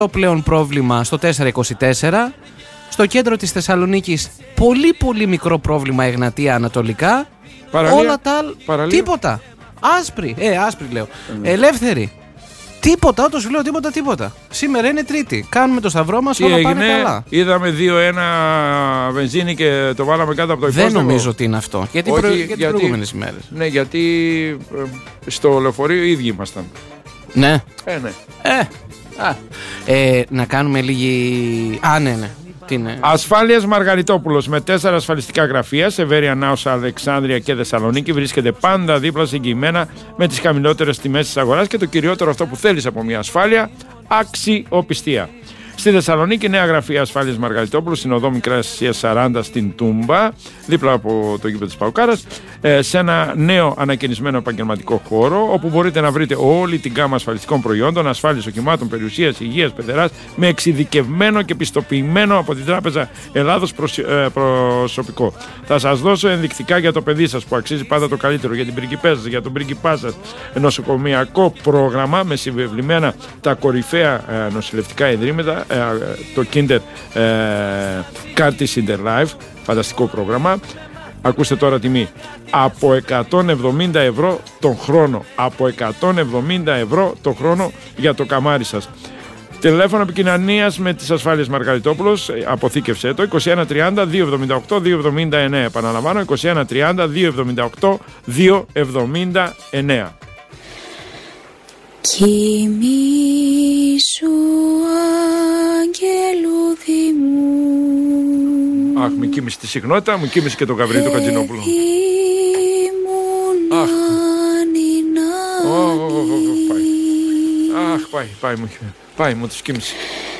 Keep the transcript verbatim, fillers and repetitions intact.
πλέον πρόβλημα στο τετρακόσια είκοσι τέσσερα. Στο κέντρο της Θεσσαλονίκης πολύ πολύ μικρό πρόβλημα Εγνατία ανατολικά. Παραλία, όλα τα άλλα τίποτα. Άσπρη, ε άσπρη λέω, mm. ελεύθερη. Τίποτα, όταν σου λέω τίποτα, τίποτα. Σήμερα είναι Τρίτη. Κάνουμε το σταυρό μας, όλα έγινε, πάνε καλά. Είδαμε δύο ένα βενζίνη και το βάλαμε κάτω από το υπόσταγο. Δεν νομίζω ότι είναι αυτό. Γιατί Όχι, προ... γιατί, τις προηγούμενες ημέρες. Ναι, γιατί ε, στο λεωφορείο οι ίδιοι ήμασταν. Ναι. Ε, ναι. Ε, α, ε, να κάνουμε λίγη... Α, ναι, ναι. Ασφάλειας Μαργαριτόπουλος με τέσσερα ασφαλιστικά γραφεία σε Βέρεια, Νάουσα, Αλεξάνδρεια και Θεσσαλονίκη. Βρίσκεται πάντα δίπλα συγκεκριμένα με τις χαμηλότερες τιμές της αγοράς και το κυριότερο αυτό που θέλεις από μια ασφάλεια, αξιοπιστία. Στη Θεσσαλονίκη, νέα γραφεία ασφάλειας Μαργαριτόπουλου, στην οδό Μικράς Ασίας σαράντα στην Τούμπα, δίπλα από το γήπεδο της Παοκάρας, σε ένα νέο ανακαινισμένο επαγγελματικό χώρο, όπου μπορείτε να βρείτε όλη την γάμα ασφαλιστικών προϊόντων, ασφάλειας οχημάτων, περιουσίας, υγείας, πεθεράς, με εξειδικευμένο και πιστοποιημένο από την Τράπεζα Ελλάδος προσωπικό. Θα σας δώσω ενδεικτικά για το παιδί σας που αξίζει πάντα το καλύτερο, για την πριγκιπέζα σας, για τον πριγκιπά σας, νοσοκομιακό πρόγραμμα με συμβεβλημένα τα κορυφαία νοσηλευτικά ιδρύματα. Το Kinder Curtis Interlife, φανταστικό πρόγραμμα. Ακούστε τώρα τιμή από εκατόν εβδομήντα ευρώ τον χρόνο, από εκατόν εβδομήντα ευρώ τον χρόνο για το καμάρι σας. Τηλέφωνο επικοινωνίας με τις ασφάλειες Μαργαριτόπουλος, αποθήκευσέ το είκοσι ένα τριάντα δύο εβδομήντα οκτώ δύο εβδομήντα εννέα. Επαναλαμβάνω, είκοσι ένα τριάντα δύο εβδομήντα οκτώ δύο εβδομήντα εννέα. Κοιμήσου αγγελούδι μου. Αχ, μου κοίμησε τη συχνότητα, μου κοίμησε και τον Γαβρίλη τον Κατζηνόπουλο. Αχ, oh, oh, oh, oh, πάει. Αχ, πάει, πάει, μου, πάει, μου τους κοίμησε.